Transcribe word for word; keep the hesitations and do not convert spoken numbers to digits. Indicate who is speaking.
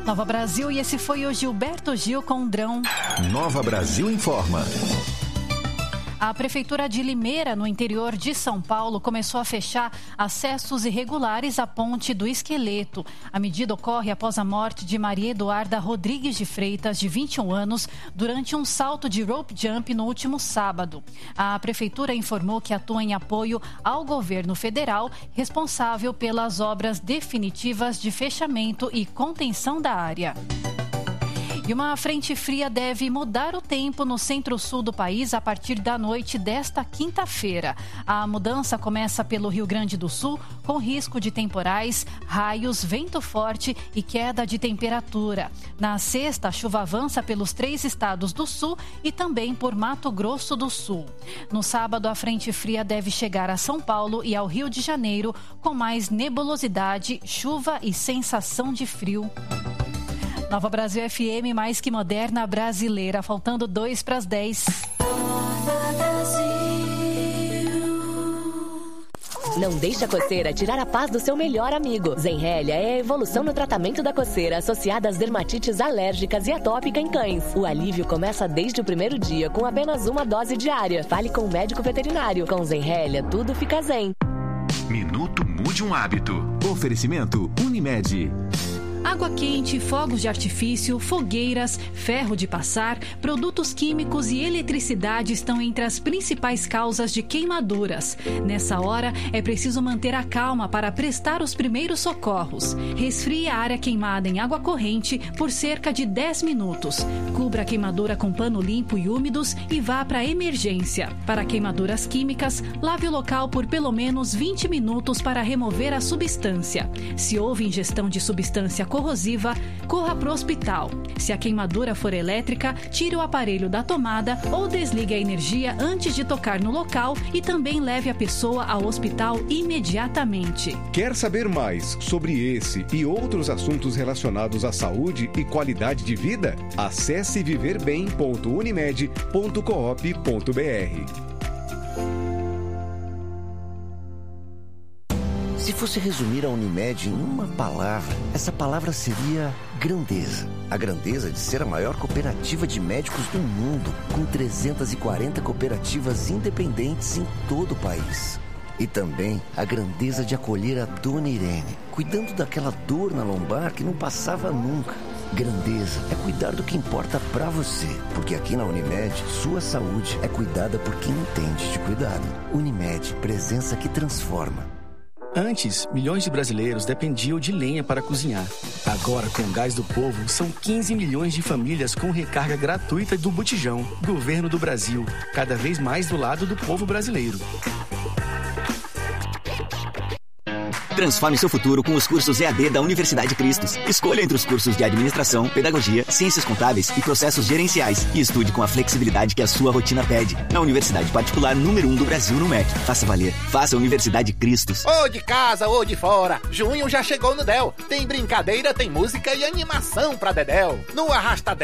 Speaker 1: Nova Brasil, e esse foi o Gilberto Gil com o Drão.
Speaker 2: Nova Brasil informa.
Speaker 1: A Prefeitura de Limeira, no interior de São Paulo, começou a fechar acessos irregulares à Ponte do Esqueleto. A medida ocorre após a morte de Maria Eduarda Rodrigues de Freitas, de vinte e um anos, durante um salto de rope jump no último sábado. A Prefeitura informou que atua em apoio ao governo federal, responsável pelas obras definitivas de fechamento e contenção da área. E uma frente fria deve mudar o tempo no centro-sul do país a partir da noite desta quinta-feira. A mudança começa pelo Rio Grande do Sul, com risco de temporais, raios, vento forte e queda de temperatura. Na sexta, a chuva avança pelos três estados do sul e também por Mato Grosso do Sul. No sábado, a frente fria deve chegar a São Paulo e ao Rio de Janeiro, com mais nebulosidade, chuva e sensação de frio. Nova Brasil F M, mais que moderna, brasileira. Faltando dois para as dez.
Speaker 3: Não deixe a coceira tirar a paz do seu melhor amigo. Zenrelia é a evolução no tratamento da coceira associada às dermatites alérgicas e atópica em cães. O alívio começa desde o primeiro dia com apenas uma dose diária. Fale com o médico veterinário. Com Zenrelia, tudo fica zen.
Speaker 2: Minuto Mude um Hábito. Oferecimento Unimed.
Speaker 1: Água quente, fogos de artifício, fogueiras, ferro de passar, produtos químicos e eletricidade estão entre as principais causas de queimaduras. Nessa hora, é preciso manter a calma para prestar os primeiros socorros. Resfrie a área queimada em água corrente por cerca de dez minutos. Cubra a queimadura com pano limpo e úmidos e vá para a emergência. Para queimaduras químicas, lave o local por pelo menos vinte minutos para remover a substância. Se houve ingestão de substância corrosiva, corra para o hospital. Se a queimadura for elétrica, tire o aparelho da tomada ou desligue a energia antes de tocar no local e também leve a pessoa ao hospital imediatamente.
Speaker 4: Quer saber mais sobre esse e outros assuntos relacionados à saúde e qualidade de vida? Acesse viver bem ponto unimed ponto coop ponto br.
Speaker 5: Se fosse resumir a Unimed em uma palavra, essa palavra seria grandeza. A grandeza de ser a maior cooperativa de médicos do mundo, com trezentas e quarenta cooperativas independentes em todo o país. E também a grandeza de acolher a Dona Irene, cuidando daquela dor na lombar que não passava nunca. Grandeza é cuidar do que importa pra você, porque aqui na Unimed, sua saúde é cuidada por quem entende de cuidado. Unimed, presença que transforma.
Speaker 6: Antes, milhões de brasileiros dependiam de lenha para cozinhar. Agora, com o Gás do Povo, são quinze milhões de famílias com recarga gratuita do Botijão. Governo do Brasil, cada vez mais do lado do povo brasileiro.
Speaker 7: Transforme seu futuro com os cursos E A D da Universidade Cristos. Escolha entre os cursos de Administração, Pedagogia, Ciências Contábeis e Processos Gerenciais. E estude com a flexibilidade que a sua rotina pede. Na Universidade Particular número um do Brasil no M E C. Faça valer. Faça a Universidade Cristos.
Speaker 8: Ou de casa ou de fora, junho já chegou no Del. Tem brincadeira, tem música e animação pra Dedéu. No Arrasta